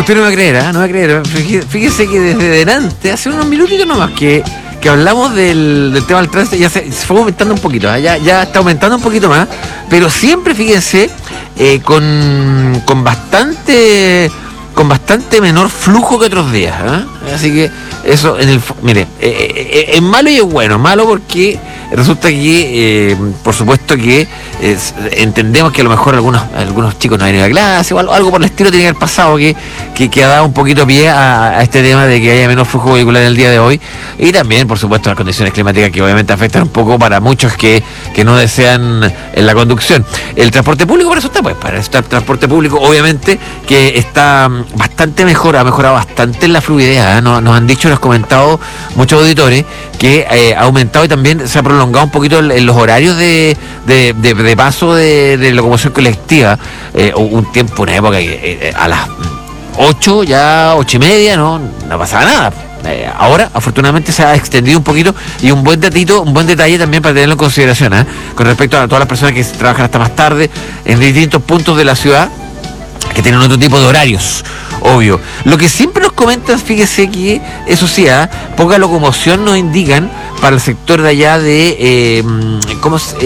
Usted no va a creer, ¿eh? No va a creer. Fíjese que desde delante, hace unos minutitos nomás que hablamos del tema del tránsito, ya se fue aumentando un poquito, ¿eh? Ya está aumentando un poquito más, pero siempre, fíjense, con bastante menor flujo que otros días, ¿eh? Así que eso, mire, es malo y es bueno. Malo porque resulta que, por supuesto que entendemos que a lo mejor algunos chicos no han ido a clase o algo por el estilo tiene que haber pasado que ha dado un poquito pie a este tema de que haya menor flujo vehicular en el día de hoy, y también, por supuesto, las condiciones climáticas que obviamente afectan un poco para muchos que no desean la conducción. El transporte público para eso está, para eso está el transporte público, obviamente, que está bastante mejor, ha mejorado bastante en la fluidez, ¿eh? Nos han dicho, nos han comentado muchos auditores que ha aumentado y también se ha prolongado un poquito en los horarios de paso de locomoción colectiva. Un tiempo, una época que a las 8 y media no pasaba nada. Ahora, afortunadamente, se ha extendido un poquito, y un buen detalle también para tenerlo en consideración, ¿eh? Con respecto a todas las personas que trabajan hasta más tarde en distintos puntos de la ciudad, que tienen otro tipo de horarios, obvio. Lo que siempre nos comentan, fíjese que, eso sí, poca locomoción nos indican para el sector de allá de,